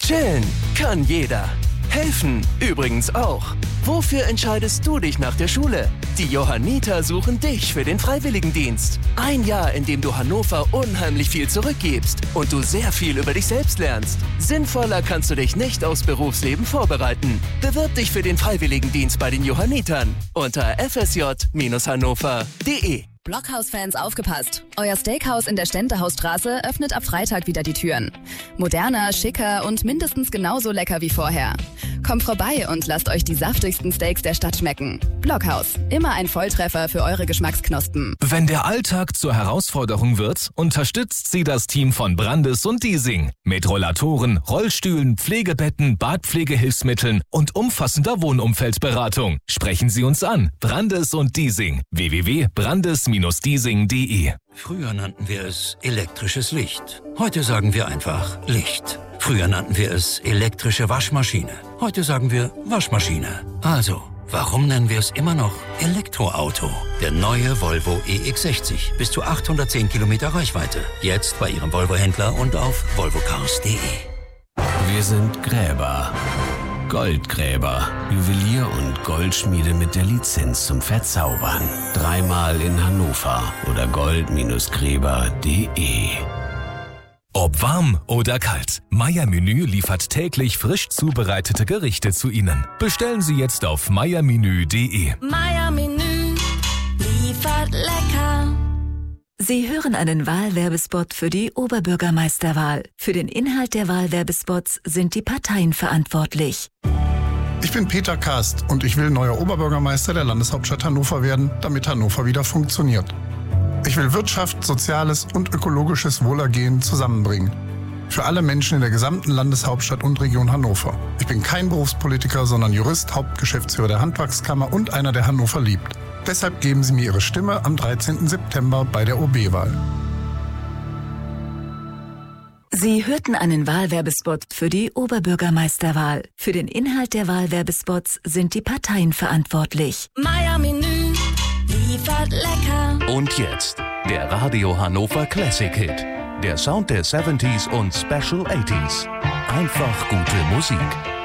Chillen kann jeder. Helfen übrigens auch. Wofür entscheidest du dich nach der Schule? Die Johanniter suchen dich für den Freiwilligendienst. Ein Jahr, in dem du Hannover unheimlich viel zurückgibst und du sehr viel über dich selbst lernst. Sinnvoller kannst du dich nicht aufs Berufsleben vorbereiten. Bewirb dich für den Freiwilligendienst bei den Johannitern unter fsj-hannover.de. Blockhaus-Fans aufgepasst. Euer Steakhouse in der Stentehausstraße öffnet ab Freitag wieder die Türen. Moderner, schicker und mindestens genauso lecker wie vorher. Kommt vorbei und lasst euch die saftigsten Steaks der Stadt schmecken. Blockhaus, immer ein Volltreffer für eure Geschmacksknospen. Wenn der Alltag zur Herausforderung wird, unterstützt sie das Team von Brandes und Diesing. Mit Rollatoren, Rollstühlen, Pflegebetten, Badpflegehilfsmitteln und umfassender Wohnumfeldberatung. Sprechen Sie uns an. Brandes und Diesing. www.brandes-diesing.de. Früher nannten wir es elektrisches Licht. Heute sagen wir einfach Licht. Früher nannten wir es elektrische Waschmaschine. Heute sagen wir Waschmaschine. Also, warum nennen wir es immer noch Elektroauto? Der neue Volvo EX60. Bis zu 810 Kilometer Reichweite. Jetzt bei Ihrem Volvo-Händler und auf volvocars.de. Wir sind Gräber. Goldgräber. Juwelier und Goldschmiede mit der Lizenz zum Verzaubern. 3-mal in Hannover oder gold-gräber.de. Ob warm oder kalt, Meier Menü liefert täglich frisch zubereitete Gerichte zu Ihnen. Bestellen Sie jetzt auf meiermenü.de. Meier Menü liefert lecker. Sie hören einen Wahlwerbespot für die Oberbürgermeisterwahl. Für den Inhalt der Wahlwerbespots sind die Parteien verantwortlich. Ich bin Peter Kast und ich will neuer Oberbürgermeister der Landeshauptstadt Hannover werden, damit Hannover wieder funktioniert. Ich will Wirtschaft, soziales und ökologisches Wohlergehen zusammenbringen. Für alle Menschen in der gesamten Landeshauptstadt und Region Hannover. Ich bin kein Berufspolitiker, sondern Jurist, Hauptgeschäftsführer der Handwerkskammer und einer, der Hannover liebt. Deshalb geben Sie mir Ihre Stimme am 13. September bei der OB-Wahl. Sie hörten einen Wahlwerbespot für die Oberbürgermeisterwahl. Für den Inhalt der Wahlwerbespots sind die Parteien verantwortlich. Meier Menü liefert lecker. Und jetzt der Radio Hannover Classic Hit. Der Sound der 70s und Special 80s. Einfach gute Musik.